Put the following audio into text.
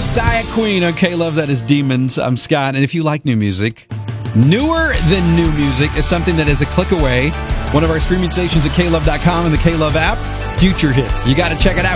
Messiah Queen on K-Love. That is Demons. I'm Scott. And if you like new music, newer than new music is something that is a click away. One of our streaming stations at klove.com and the K-Love app. Future hits. You got to check it out.